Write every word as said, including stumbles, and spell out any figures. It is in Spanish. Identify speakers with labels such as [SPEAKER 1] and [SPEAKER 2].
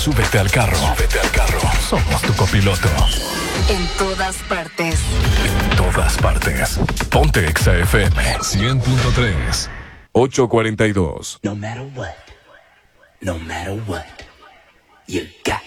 [SPEAKER 1] Súbete al carro. Súbete al carro. Somos tu copiloto.
[SPEAKER 2] En todas partes.
[SPEAKER 1] En todas partes. Ponte Exa F M cien punto tres. ocho cuarenta y dos.
[SPEAKER 3] No matter what. No matter what. You got